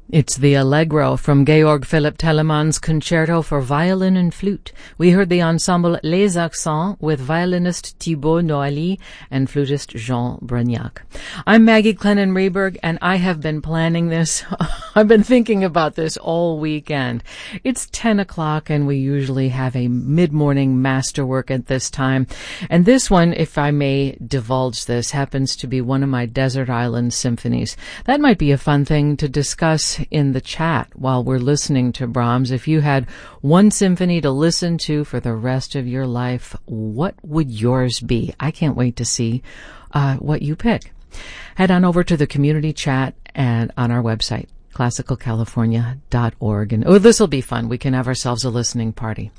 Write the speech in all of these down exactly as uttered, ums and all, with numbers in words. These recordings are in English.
It's the Allegro from Georg Philipp Telemann's Concerto for Violin and Flute. We heard the ensemble Les Accents with violinist Thibaut Noailly and flutist Jean Brignac. I'm Maggie Clennon Rehberg, and I have been planning this. I've been thinking about this all weekend. It's ten o'clock, and we usually have a mid-morning masterwork at this time. And this one, if I may divulge this, happens to be one of my desert island symphonies. That might be a fun thing to discuss in the chat while we're listening to Brahms. If you had one symphony to listen to for the rest of your life, what would yours be? I can't wait to see uh, what you pick. Head on over to the community chat and on our website, classical california dot org. And oh, this will be fun. We can have ourselves a listening party.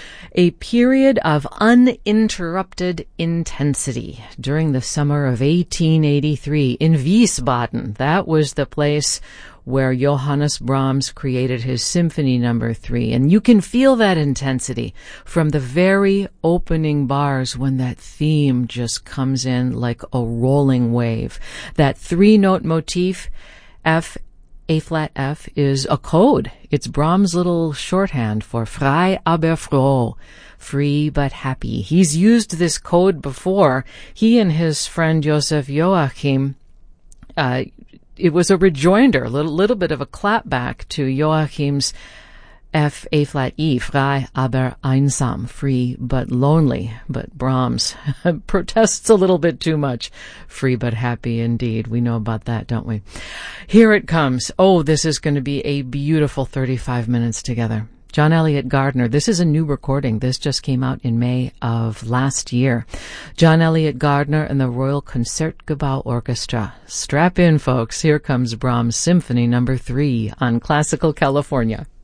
A period of uninterrupted intensity during the summer of eighteen eighty-three in Wiesbaden. That was the place where Johannes Brahms created his Symphony Number Three. And you can feel that intensity from the very opening bars when that theme just comes in like a rolling wave. That three-note motif, F, A flat F, is a code. It's Brahms' little shorthand for frei aber froh, free but happy. He's used this code before. He and his friend Joseph Joachim, uh, it was a rejoinder, a little, little bit of a clapback to Joachim's F, A flat E, frei aber einsam, free but lonely. But Brahms protests a little bit too much. Free but happy indeed. We know about that, don't we? Here it comes. Oh, this is going to be a beautiful thirty-five minutes together. John Elliott Gardner. This is a new recording. This just came out in May of last year. John Elliott Gardner and the Royal Concertgebouw Orchestra. Strap in, folks. Here comes Brahms' Symphony Number Three on Classical California.